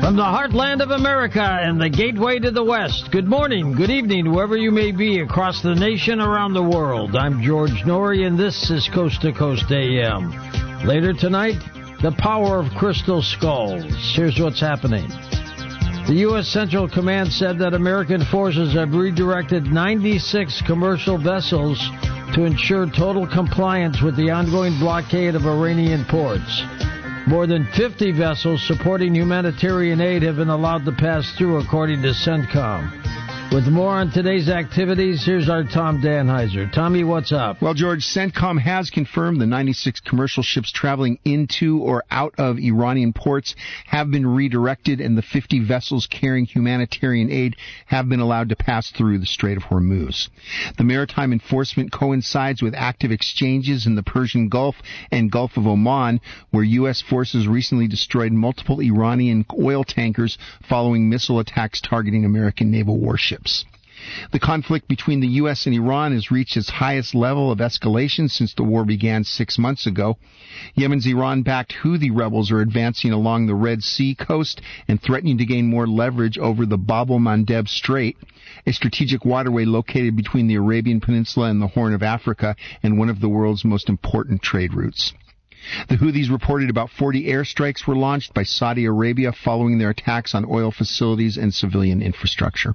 From the heartland of America and the gateway to the West, good morning, good evening, whoever you may be across the nation, around the world. I'm George Norrie, and this is Coast to Coast AM. Later tonight, the power of crystal skulls. Here's what's happening. The U.S. Central Command said that American forces have redirected 96 commercial vessels to ensure total compliance with the ongoing blockade of Iranian ports. More than 50 vessels supporting humanitarian aid have been allowed to pass through, according to CENTCOM. With more on today's activities, here's our Tom Danheiser. Tommy, what's up? Well, George, CENTCOM has confirmed the 96 commercial ships traveling into or out of Iranian ports have been redirected, and the 50 vessels carrying humanitarian aid have been allowed to pass through the Strait of Hormuz. The maritime enforcement coincides with active exchanges in the Persian Gulf and Gulf of Oman, where U.S. forces recently destroyed multiple Iranian oil tankers following missile attacks targeting American naval warships. The conflict between the U.S. and Iran has reached its highest level of escalation since the war began 6 months ago. Yemen's Iran-backed Houthi rebels are advancing along the Red Sea coast and threatening to gain more leverage over the Bab el-Mandeb Strait, a strategic waterway located between the Arabian Peninsula and the Horn of Africa and one of the world's most important trade routes. The Houthis reported about 40 airstrikes were launched by Saudi Arabia following their attacks on oil facilities and civilian infrastructure.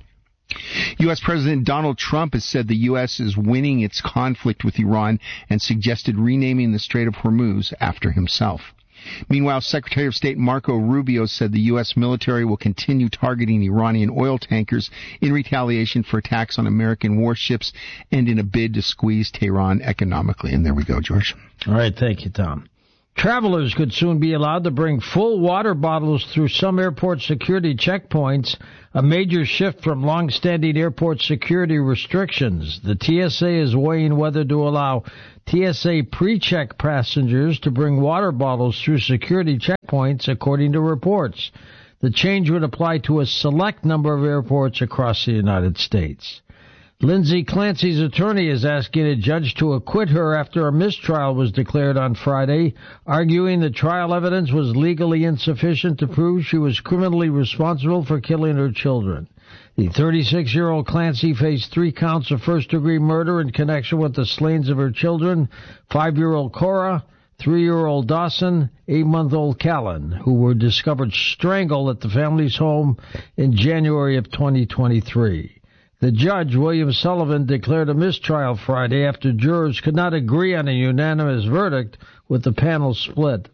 U.S. President Donald Trump has said the U.S. is winning its conflict with Iran and suggested renaming the Strait of Hormuz after himself. Meanwhile, Secretary of State Marco Rubio said the U.S. military will continue targeting Iranian oil tankers in retaliation for attacks on American warships and in a bid to squeeze Tehran economically. And there we go, George. All right, thank you, Tom. Travelers could soon be allowed to bring full water bottles through some airport security checkpoints, a major shift from long-standing airport security restrictions. The TSA is weighing whether to allow TSA pre-check passengers to bring water bottles through security checkpoints, according to reports. The change would apply to a select number of airports across the United States. Lindsay Clancy's attorney is asking a judge to acquit her after a mistrial was declared on Friday, arguing the trial evidence was legally insufficient to prove she was criminally responsible for killing her children. The 36-year-old Clancy faced 3 counts of first-degree murder in connection with the slayings of her children, 5-year-old Cora, 3-year-old Dawson, 8-month-old Callan, who were discovered strangled at the family's home in January of 2023. The judge, William Sullivan, declared a mistrial Friday after jurors could not agree on a unanimous verdict, with the panel split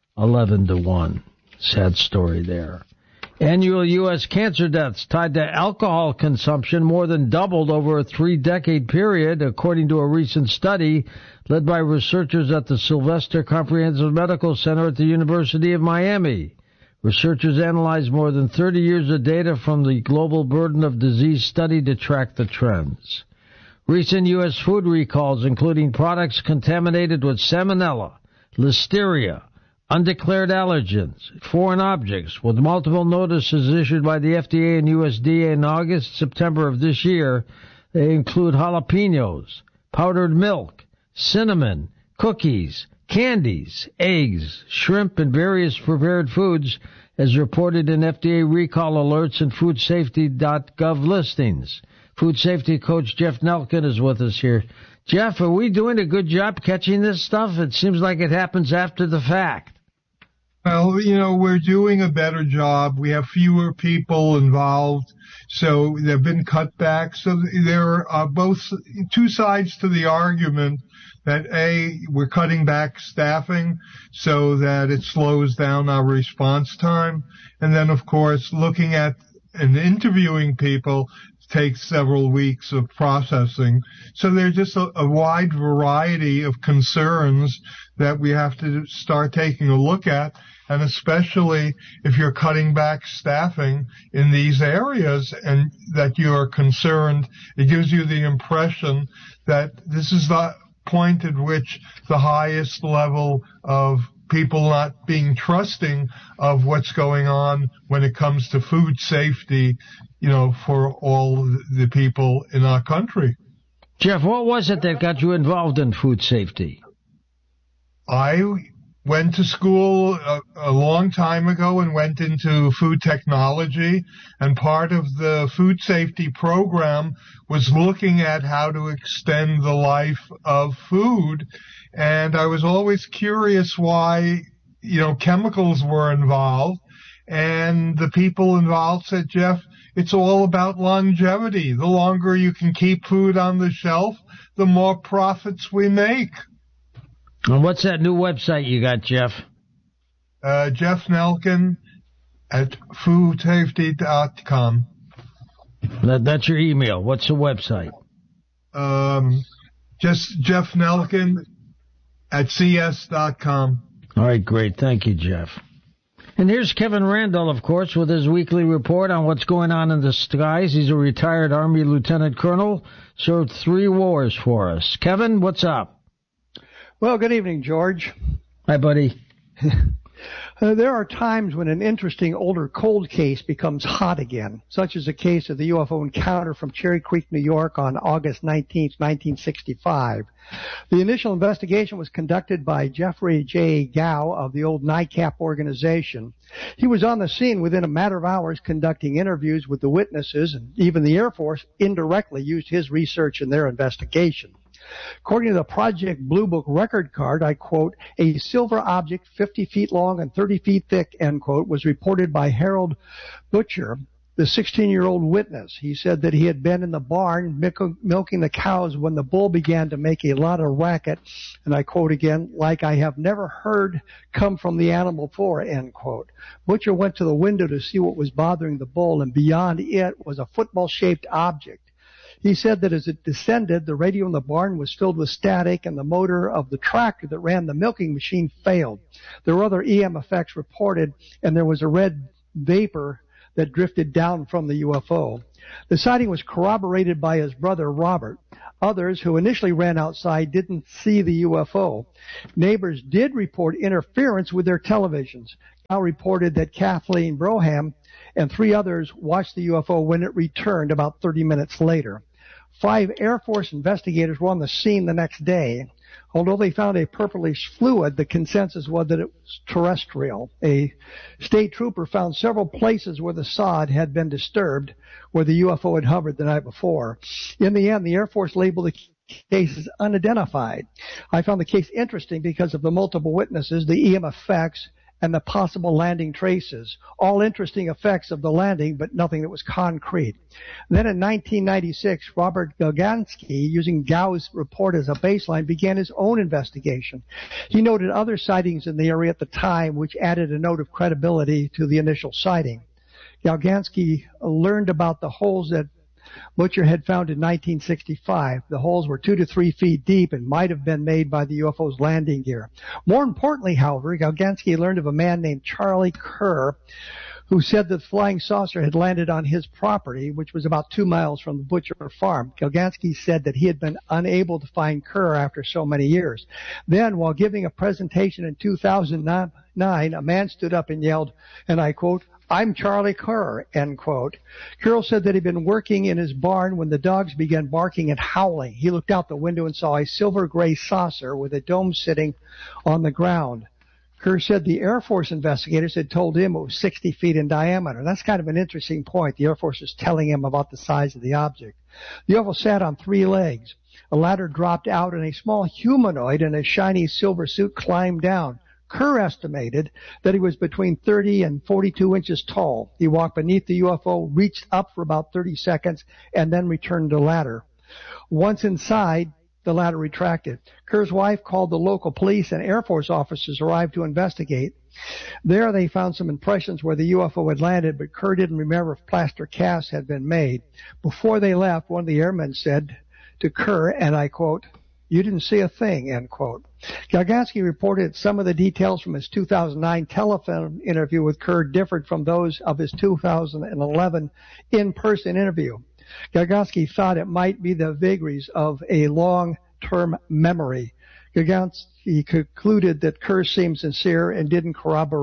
11-1. Sad story there. Annual U.S. cancer deaths tied to alcohol consumption more than doubled over a 3-decade period, according to a recent study led by researchers at the Sylvester Comprehensive Medical Center at the University of Miami. Researchers analyzed more than 30 years of data from the Global Burden of Disease study to track the trends. Recent U.S. food recalls, including products contaminated with salmonella, listeria, undeclared allergens, foreign objects, with multiple notices issued by the FDA and USDA in August, September of this year. They include jalapenos, powdered milk, cinnamon, cookies, candies, eggs, shrimp, and various prepared foods, as reported in FDA recall alerts and foodsafety.gov listings. Food safety coach Jeff Nelkin is with us here. Jeff, are we doing a good job catching this stuff? It seems like it happens after the fact. Well, we're doing a better job. We have fewer people involved, so there have been cutbacks. So there are both 2 sides to the argument that, A, we're cutting back staffing so that it slows down our response time. And then, of course, looking at and interviewing people takes several weeks of processing. So there's just a wide variety of concerns that we have to start taking a look at. And especially if you're cutting back staffing in these areas and that you're concerned, it gives you the impression that this is the point at which the highest level of people not being trusting of what's going on when it comes to food safety, for all the people in our country. Jeff, what was it that got you involved in food safety? I went to school a long time ago and went into food technology. And part of the food safety program was looking at how to extend the life of food. And I was always curious why, chemicals were involved. And the people involved said, Jeff, it's all about longevity. The longer you can keep food on the shelf, the more profits we make. And what's that new website you got, Jeff? Jeff Nelkin at foodsafety.com. That's your email. What's the website? Just Jeff Nelkin at cs.com. All right, great. Thank you, Jeff. And here's Kevin Randall, of course, with his weekly report on what's going on in the skies. He's a retired Army Lieutenant Colonel, served 3 wars for us. Kevin, what's up? Well, good evening, George. Hi, buddy. There are times when an interesting older cold case becomes hot again, such as the case of the UFO encounter from Cherry Creek, New York on August 19, 1965. The initial investigation was conducted by Jeffrey J. Gow of the old NICAP organization. He was on the scene within a matter of hours conducting interviews with the witnesses, and even the Air Force indirectly used his research in their investigation. According to the Project Blue Book record card, I quote, a silver object 50 feet long and 30 feet thick, end quote, was reported by Harold Butcher, the 16-year-old witness. He said that he had been in the barn milking the cows when the bull began to make a lot of racket, and I quote again, like I have never heard come from the animal before, end quote. Butcher went to the window to see what was bothering the bull, and beyond it was a football-shaped object. He said that as it descended, the radio in the barn was filled with static and the motor of the tractor that ran the milking machine failed. There were other EM effects reported, and there was a red vapor that drifted down from the UFO. The sighting was corroborated by his brother Robert. Others who initially ran outside didn't see the UFO. Neighbors did report interference with their televisions. Now reported that Kathleen Broham and 3 others watched the UFO when it returned about 30 minutes later. 5 Air Force investigators were on the scene the next day. Although they found a purplish fluid, the consensus was that it was terrestrial. A state trooper found several places where the sod had been disturbed, where the UFO had hovered the night before. In the end, the Air Force labeled the case as unidentified. I found the case interesting because of the multiple witnesses, the EM effects, and the possible landing traces. All interesting effects of the landing, but nothing that was concrete. Then in 1996, Robert Galgansky, using Gow's report as a baseline, began his own investigation. He noted other sightings in the area at the time, which added a note of credibility to the initial sighting. Galgansky learned about the holes that Butcher had found in 1965. The holes were 2 to 3 feet deep and might have been made by the UFO's landing gear. More importantly, however, Galgansky learned of a man named Charlie Kerr who said that the flying saucer had landed on his property, which was about 2 miles from the Butcher farm. Galgansky said that he had been unable to find Kerr after so many years. Then, while giving a presentation in 2009, a man stood up and yelled, and I quote, "I'm Charlie Kerr," end quote. Kerr said that he'd been working in his barn when the dogs began barking and howling. He looked out the window and saw a silver-gray saucer with a dome sitting on the ground. Kerr said the Air Force investigators had told him it was 60 feet in diameter. That's kind of an interesting point. The Air Force was telling him about the size of the object. The UFO sat on 3 legs. A ladder dropped out and a small humanoid in a shiny silver suit climbed down. Kerr estimated that he was between 30 and 42 inches tall. He walked beneath the UFO, reached up for about 30 seconds, and then returned to the ladder. Once inside, the ladder retracted. Kerr's wife called the local police, and Air Force officers arrived to investigate. There they found some impressions where the UFO had landed, but Kerr didn't remember if plaster casts had been made. Before they left, one of the airmen said to Kerr, and I quote, "You didn't see a thing," end quote. Galgansky reported some of the details from his 2009 telephone interview with Kerr differed from those of his 2011 in-person interview. Galgansky thought it might be the vagaries of a long-term memory. Galgansky concluded that Kerr seemed sincere and didn't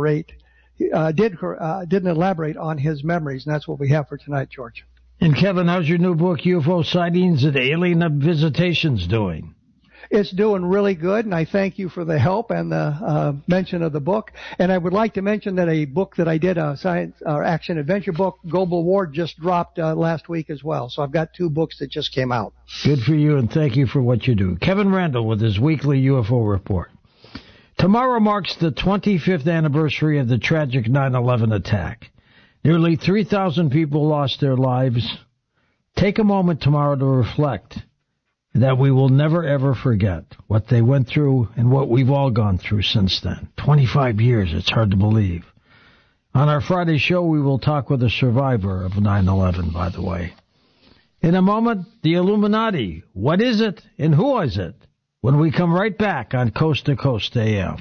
elaborate on his memories, and that's what we have for tonight, George. And Kevin, how's your new book, UFO Sightings and Alien Visitations, doing? It's doing really good, and I thank you for the help and the mention of the book. And I would like to mention that a book that I did, a science action adventure book, Global War, just dropped last week as well. So I've got 2 books that just came out. Good for you, and thank you for what you do. Kevin Randle with his weekly UFO report. Tomorrow marks the 25th anniversary of the tragic 9/11 attack. Nearly 3,000 people lost their lives. Take a moment tomorrow to reflect that we will never, ever forget what they went through and what we've all gone through since then. 25 years, it's hard to believe. On our Friday show, we will talk with a survivor of 9/11, by the way. In a moment, the Illuminati. What is it and who is it? When we come right back on Coast to Coast AM.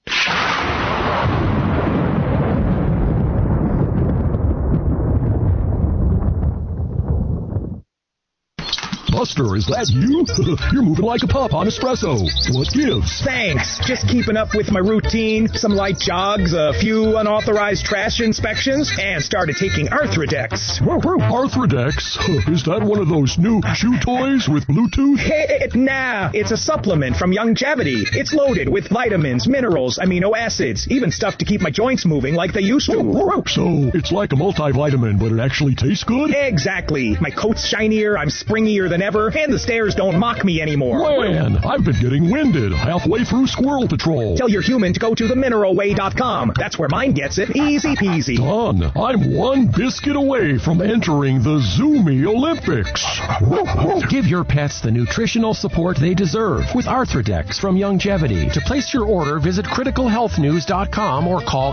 Buster, is that you? You're moving like a pup on espresso. What gives? Thanks. Just keeping up with my routine. Some light jogs, a few unauthorized trash inspections, and started taking Arthrodex. Arthrodex? Is that one of those new chew toys with Bluetooth? Nah, it's a supplement from Youngevity. It's loaded with vitamins, minerals, amino acids, even stuff to keep my joints moving like they used to. So it's like a multivitamin, but it actually tastes good? Exactly. My coat's shinier, I'm springier than ever, and the stairs don't mock me anymore. Man, I've been getting winded halfway through Squirrel Patrol. Tell your human to go to themineralway.com. That's where mine gets it. Easy peasy. Done. I'm one biscuit away from entering the Zoomy Olympics. Give your pets the nutritional support they deserve with Arthrodex from Youngevity. To place your order, visit criticalhealthnews.com or call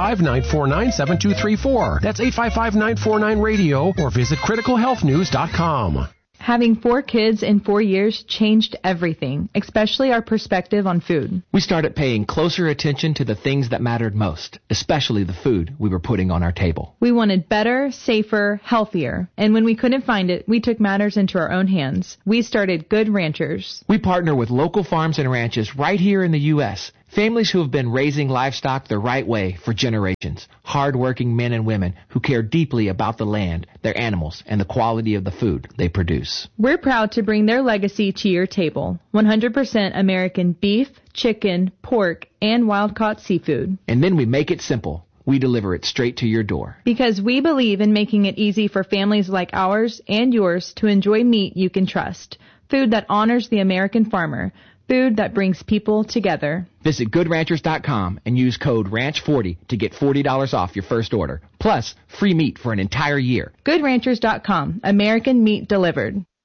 855-949-7234. That's 855-949-RADIO or visit criticalhealthnews.com. Having 4 kids in 4 years changed everything, especially our perspective on food. We started paying closer attention to the things that mattered most, especially the food we were putting on our table. We wanted better, safer, healthier. And when we couldn't find it, we took matters into our own hands. We started Good Ranchers. We partner with local farms and ranches right here in the U.S., families who have been raising livestock the right way for generations. Hard-working men and women who care deeply about the land, their animals, and the quality of the food they produce. We're proud to bring their legacy to your table. 100% American beef, chicken, pork, and wild-caught seafood. And then we make it simple. We deliver it straight to your door. Because we believe in making it easy for families like ours and yours to enjoy meat you can trust. Food that honors the American farmer. Food that brings people together. Visit GoodRanchers.com and use code RANCH40 to get $40 off your first order. Plus, free meat for an entire year. GoodRanchers.com. American meat delivered.